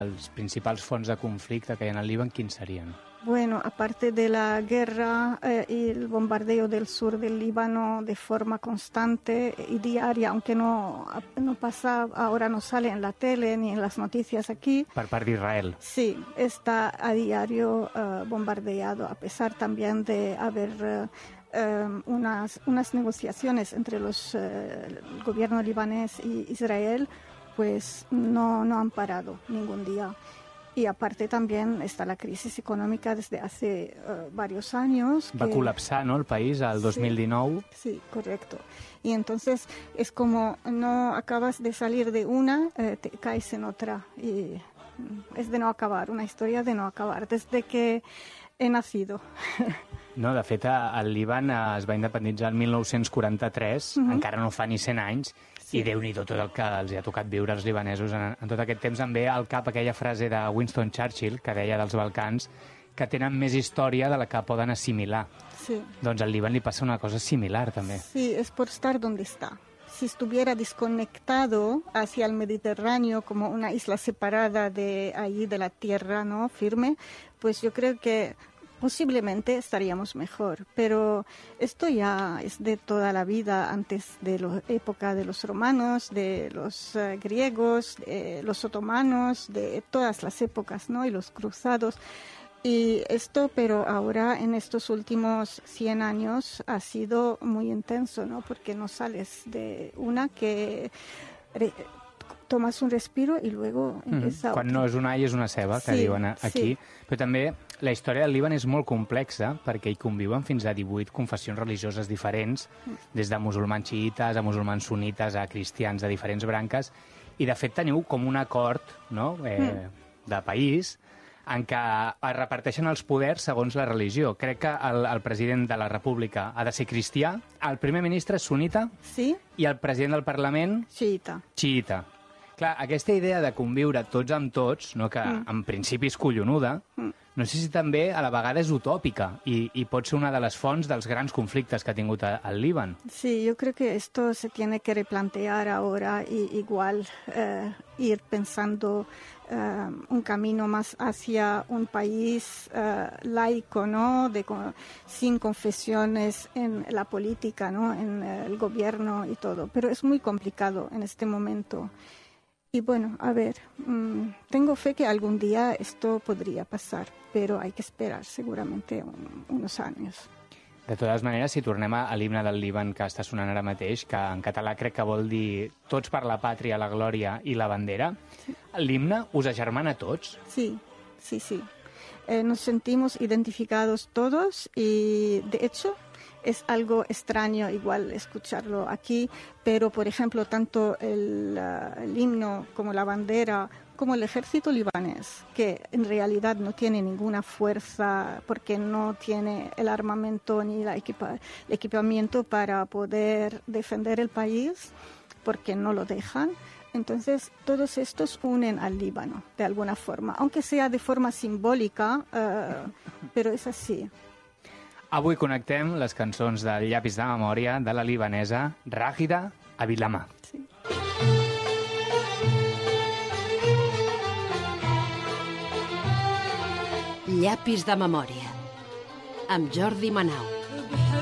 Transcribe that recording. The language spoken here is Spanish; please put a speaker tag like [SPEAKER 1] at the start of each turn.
[SPEAKER 1] Els principals fonts de conflicte que hi ha al Líban, quins serien?
[SPEAKER 2] Bueno, aparte de la guerra y el bombardeo del sur del Líbano de forma constante y diaria, aunque no pasa, ahora no sale en la tele ni en las noticias aquí.
[SPEAKER 1] Per part d'Israel.
[SPEAKER 2] Sí, está a diario bombardeado, a pesar también de haber unas negociaciones entre el gobierno libanés y Israel, pues no han parado ningún día. Y aparte también está la crisis económica desde hace varios años.
[SPEAKER 1] Va col·lapsar, no, el país al 2019?
[SPEAKER 2] Sí, correcto. Y entonces es como no acabas de salir de una, te caes en otra. Y es de no acabar, una historia de no acabar, desde que he nacido.
[SPEAKER 1] No, de fet, el Líban es va independitzar el 1943, encara no fa ni 100 anys, sí. I Déu-n'hi-do tot el que els ha tocat viure als libanesos en tot aquest temps. Em ve al cap aquella frase de Winston Churchill, que deia dels Balcans, que tenen més història de la que poden assimilar.
[SPEAKER 2] Sí.
[SPEAKER 1] Doncs al Líban li passa una cosa similar, també.
[SPEAKER 2] Sí, es por estar donde está. Si estuviera desconectado hacia el Mediterráneo como una isla separada de ahí, de la tierra, ¿no?, firme, pues yo creo que posiblemente estaríamos mejor, pero esto ya es de toda la vida, antes de la época de los romanos, de los griegos, de los otomanos, de todas las épocas, ¿no?, y los cruzados. Y esto, pero ahora en estos últimos 100 años ha sido muy intenso, ¿no?, porque no sales de una que tomas un respiro i luego empieza
[SPEAKER 1] Quan no és una all és una ceba, que diuen aquí. Sí. Però també la història del Líban és molt complexa perquè hi conviuen fins a 18 confessions religioses diferents, des de musulmans xiïtes a musulmans sunites a cristians de diferents branques, i de fet teniu com un acord, no?, de país en què es reparteixen els poders segons la religió. Crec que el president de la República ha de ser cristià, el primer ministre és sunita,
[SPEAKER 2] sí,
[SPEAKER 1] i el president del Parlament xiïta. Clar, aquesta idea de conviure tots amb tots, no, que en principi és collonuda, no sé si també a la vegada és utòpica i pot ser una de les fonts dels grans conflictes que ha tingut el Líban.
[SPEAKER 2] Sí, yo creo que esto se tiene que replantear ahora y igual ir pensando un camino más hacia un país laico, ¿no?, sin confesiones en la política, ¿no?, en el gobierno y todo. Pero es muy complicado en este momento. Y bueno, a ver, tengo fe que algún día esto podría pasar, pero hay que esperar seguramente unos años.
[SPEAKER 1] De totes maneres, si tornem a l'himne del Líban que està sonant ara mateix, que en català crec que vol dir tots per la pàtria, la glòria i la bandera, sí. L'himne us agermana a tots?
[SPEAKER 2] Sí. Nos sentimos identificados todos y, de hecho, es algo extraño igual escucharlo aquí, pero por ejemplo tanto el himno como la bandera como el ejército libanés, que en realidad no tiene ninguna fuerza porque no tiene el armamento ni el equipamiento para poder defender el país, porque no lo dejan. Entonces, todos estos unen al Líbano de alguna forma, aunque sea de forma simbólica, pero es así.
[SPEAKER 1] Avui connectem les cançons del Llapis de Memòria de la libanesa Ràgida Abilama.
[SPEAKER 2] Sí.
[SPEAKER 3] Llapis de Memòria, amb Jordi Manau.